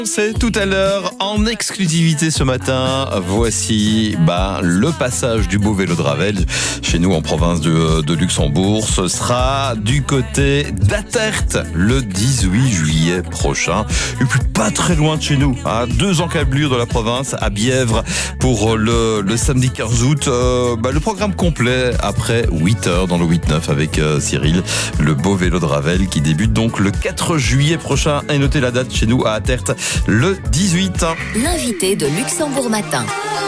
C'est tout à l'heure en exclusivité ce matin. Voici le passage du beau vélo de Ravel chez nous en province de Luxembourg. Ce sera du côté d'Atert le 18 juillet prochain. Et puis pas très loin de chez nous, à 2 encablures de la province, à Bièvre pour le samedi 15 août. Le programme complet après 8h dans le 8-9 avec Cyril. Le beau vélo de Ravel qui débute donc le 4 juillet prochain. Et notez la date chez nous à Atert. Le 18. L'invité de Luxembourg Matin.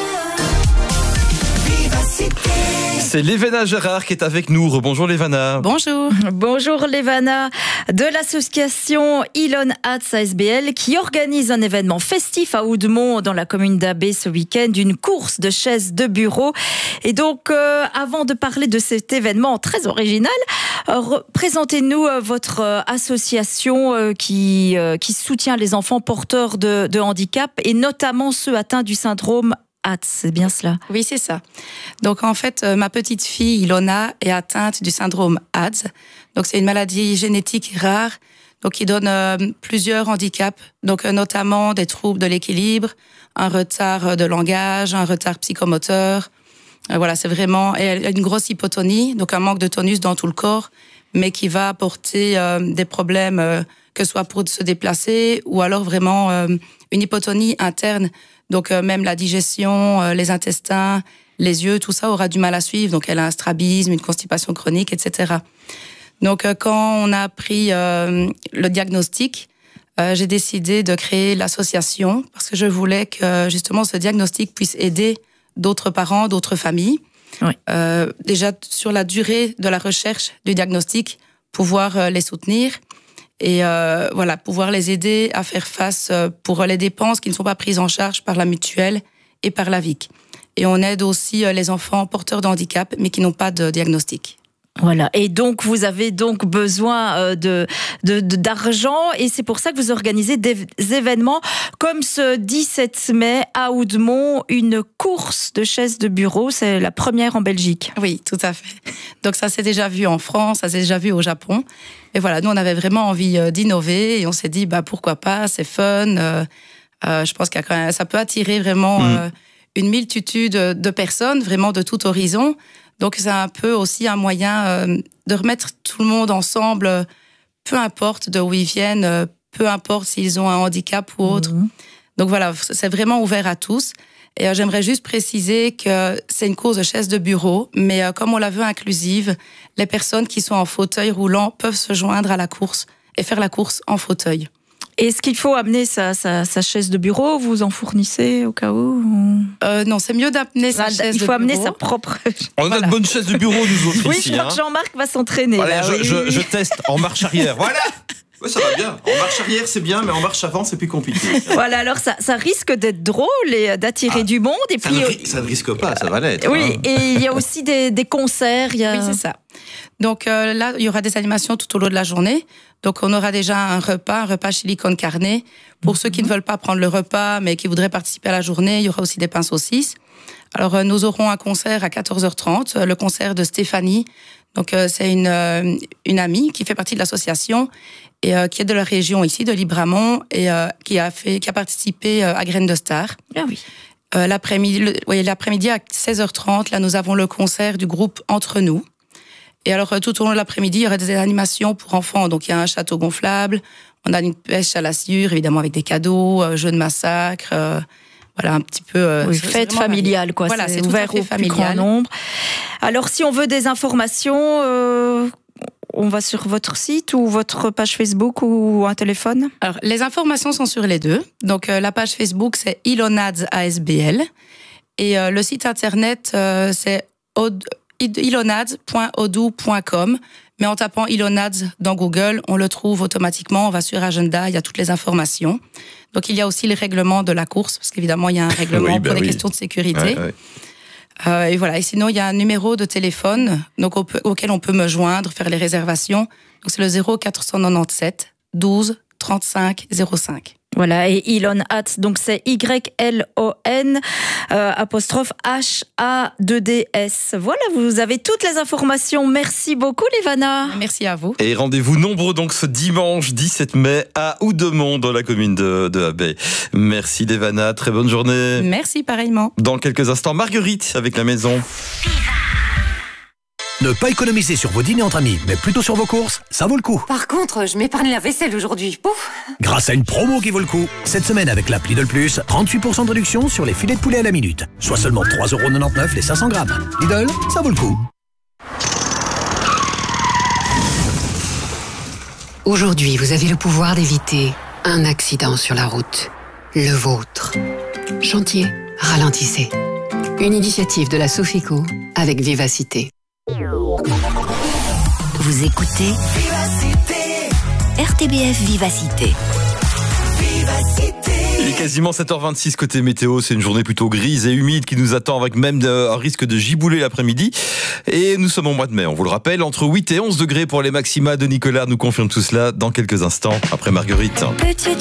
C'est Lévana Gérard qui est avec nous. Rebonjour Lévana. Bonjour. Bonjour Lévana, de l'association Ilon Hats ASBL qui organise un événement festif à Oudemont dans la commune d'Abbé ce week-end, une course de chaises de bureau. Et donc, avant de parler de cet événement très original, présentez-nous votre association qui soutient les enfants porteurs de handicap et notamment ceux atteints du syndrome HADS, c'est bien cela? Oui, c'est ça. Donc en fait, ma petite fille Ilona est atteinte du syndrome HADS. Donc c'est une maladie génétique rare, donc qui donne plusieurs handicaps, donc notamment des troubles de l'équilibre, un retard de langage, un retard psychomoteur. Voilà, c'est vraiment elle a une grosse hypotonie, donc un manque de tonus dans tout le corps, mais qui va apporter des problèmes, que ce soit pour se déplacer ou alors vraiment une hypotonie interne. Donc même la digestion, les intestins, les yeux, tout ça aura du mal à suivre. Donc elle a un strabisme, une constipation chronique, etc. Donc quand on a appris le diagnostic, j'ai décidé de créer l'association parce que je voulais que justement ce diagnostic puisse aider d'autres parents, d'autres familles. Oui. Déjà sur la durée de la recherche du diagnostic, pouvoir les soutenir. Et pouvoir les aider à faire face pour les dépenses qui ne sont pas prises en charge par la mutuelle et par la VIC. Et on aide aussi les enfants porteurs de handicap, mais qui n'ont pas de diagnostic. Voilà. Et donc, vous avez donc besoin d'argent et c'est pour ça que vous organisez des événements comme ce 17 mai à Oudemont, une course de chaises de bureau. C'est la première en Belgique. Oui, tout à fait. Donc ça s'est déjà vu en France, ça s'est déjà vu au Japon. Et voilà, nous on avait vraiment envie d'innover et on s'est dit pourquoi pas, c'est fun. Je pense qu'il y a ça peut attirer vraiment une multitude de personnes, vraiment de tout horizon. Donc c'est un peu aussi un moyen de remettre tout le monde ensemble, peu importe d'où ils viennent, peu importe s'ils ont un handicap ou autre. Donc voilà, c'est vraiment ouvert à tous. Et j'aimerais juste préciser que c'est une course de chaises de bureau, mais comme on la veut inclusive, les personnes qui sont en fauteuil roulant peuvent se joindre à la course et faire la course en fauteuil. Est-ce qu'il faut amener sa chaise de bureau? Vous en fournissez au cas où? Non, c'est mieux d'amener sa chaise de bureau. Il faut amener sa propre. On a de bonnes chaises de bureau, nous autres Oui, ici. je crois que Jean-Marc va s'entraîner. Allez, là, je teste en marche arrière. Voilà. Ouais, ça va bien. En marche arrière, c'est bien, mais en marche avant, c'est plus compliqué. Voilà, alors ça risque d'être drôle et d'attirer du monde. Et puis, ça ne risque pas, ça va l'être. Oui, et il y a aussi des concerts. Oui, c'est ça. Donc là, il y aura des animations tout au long de la journée. Donc on aura déjà un repas chili con carne. Pour ceux qui ne veulent pas prendre le repas, mais qui voudraient participer à la journée, il y aura aussi des pains saucisses. Alors nous aurons un concert à 14h30, le concert de Stéphanie. Donc c'est une amie qui fait partie de l'association et qui est de la région ici, de Libramont, et qui a participé à Graines de Star. Ah oui. L'après-midi à 16h30, là nous avons le concert du groupe Entre Nous. Et alors tout au long de l'après-midi, il y aura des animations pour enfants. Donc il y a un château gonflable, on a une pêche à la sciure, évidemment avec des cadeaux, jeux de massacre, voilà un petit peu. Fête familiale, quoi. Voilà, c'est ouvert au plus grand nombre. Alors si on veut des informations, on va sur votre site ou votre page Facebook ou un téléphone? Alors les informations sont sur les deux. Donc la page Facebook c'est Ilon Hats ASBL et le site internet c'est ilonhats.odoo.com, mais en tapant Ilon Hats dans Google, on le trouve automatiquement, on va sur Agenda, il y a toutes les informations. Donc il y a aussi les règlements de la course, parce qu'évidemment il y a un règlement pour des questions de sécurité. Et voilà. Et sinon il y a un numéro de téléphone donc auquel on peut me joindre, faire les réservations. Donc c'est le 0497 12 35 05. Voilà, et Ilon Hatz, donc c'est Y-L-O-N apostrophe H-A-2-D-S. Voilà, vous avez toutes les informations. Merci beaucoup, Lévana. Merci à vous. Et rendez-vous nombreux donc ce dimanche 17 mai à Houdemont dans la commune de Abbey. Merci Lévana, très bonne journée. Merci pareillement. Dans quelques instants, Marguerite avec la maison. Ne pas économiser sur vos dîners entre amis, mais plutôt sur vos courses, ça vaut le coup. Par contre, je m'épargne la vaisselle aujourd'hui. Pouf. Grâce à une promo qui vaut le coup. Cette semaine avec l'app Lidl Plus, 38% de réduction sur les filets de poulet à la minute. Soit seulement 3,99€ les 500 grammes. Lidl, ça vaut le coup. Aujourd'hui, vous avez le pouvoir d'éviter un accident sur la route. Le vôtre. Chantier, ralentissez. Une initiative de la Sofico avec Vivacité. Vous écoutez RTBF Vivacité. Il est quasiment 7h26 côté météo, c'est une journée plutôt grise et humide qui nous attend avec même un risque de gibouler l'après-midi. Et nous sommes au mois de mai, on vous le rappelle, entre 8 et 11 degrés pour les maxima de Nicolas nous confirme tout cela dans quelques instants après Marguerite. Petite